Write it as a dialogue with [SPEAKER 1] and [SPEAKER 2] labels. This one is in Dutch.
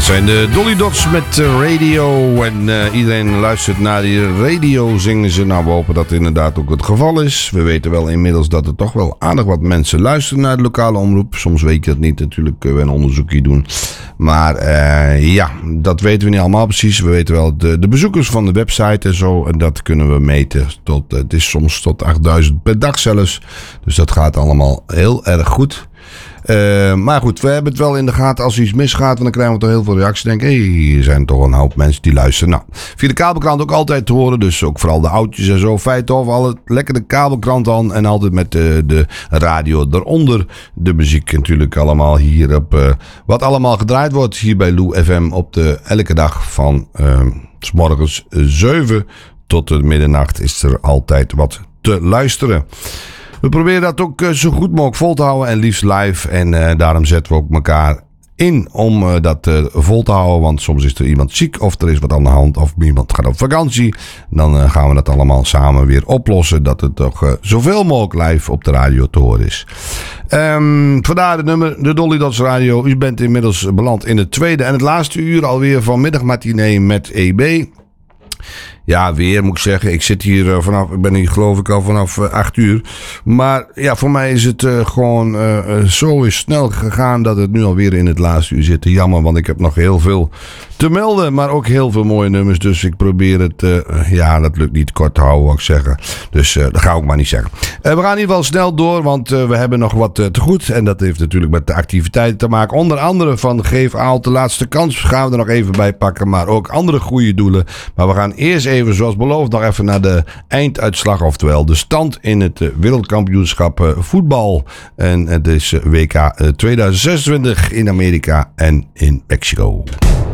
[SPEAKER 1] zijn de Dolly Dots met radio en iedereen luistert naar die radio, zingen ze. Nou, we hopen dat het inderdaad ook het geval is. We weten wel inmiddels dat er toch wel aardig wat mensen luisteren naar de lokale omroep. Soms weet je dat niet, natuurlijk kunnen we een onderzoekje doen. Maar ja, dat weten we niet allemaal precies. We weten wel de bezoekers van de website en zo. En dat kunnen we meten. Het is soms tot 8000 per dag zelfs. Dus dat gaat allemaal heel erg goed. Maar goed, we hebben het wel in de gaten. Als er iets misgaat, dan krijgen we toch heel veel reacties. Denk, er zijn toch een hoop mensen die luisteren. Nou, via de kabelkrant ook altijd te horen. Dus ook vooral de oudjes en zo. Feithof, lekker de kabelkrant aan. En altijd met de radio eronder. De muziek natuurlijk allemaal hier op. Wat allemaal gedraaid wordt hier bij Lou FM op elke dag van 's morgens 7 tot de middernacht is er altijd wat te luisteren. We proberen dat ook zo goed mogelijk vol te houden en liefst live. En daarom zetten we ook elkaar in om dat vol te houden. Want soms is er iemand ziek of er is wat aan de hand of iemand gaat op vakantie. Dan gaan we dat allemaal samen weer oplossen. Dat het toch zoveel mogelijk live op de radio te horen is. Vandaar het nummer, de Dolly Dots Radio. U bent inmiddels beland in het tweede en het laatste uur alweer van middagmatinee met EB. Ja, weer moet ik zeggen. Ik zit hier ik ben hier geloof ik al vanaf 8 uur. Maar ja, voor mij is het gewoon zo is snel gegaan dat het nu alweer in het laatste uur zit. Jammer, want ik heb nog heel veel te melden. Maar ook heel veel mooie nummers. Dus ik probeer het, dat lukt niet kort te houden, wat ik zeggen. Dus dat ga ik maar niet zeggen. We gaan in ieder geval snel door, want we hebben nog wat te goed. En dat heeft natuurlijk met de activiteiten te maken. Onder andere van Geef Aalt de laatste kans gaan we er nog even bij pakken. Maar ook andere goede doelen. Maar we gaan eerst even, zoals beloofd, nog even naar de einduitslag. Oftewel de stand in het wereldkampioenschap voetbal. En het is WK 2026 in Amerika en in Mexico.